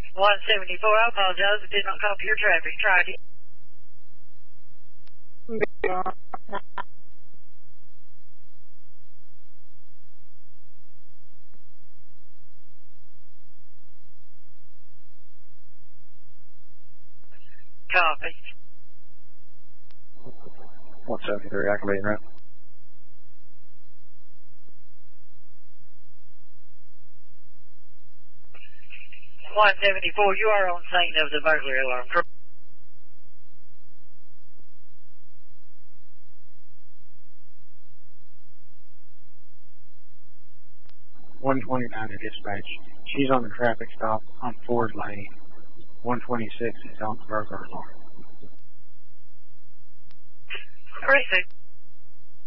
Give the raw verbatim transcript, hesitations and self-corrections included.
one seventy-four, I apologize. It did not copy your traffic. Try again. Copy. one seventy-three, activating route. one seventy-four, you are on scene of the burglary alarm. one twenty-nine to dispatch. She's on the traffic stop on Ford Lane. one twenty-six is on the burglary alarm. Precinct.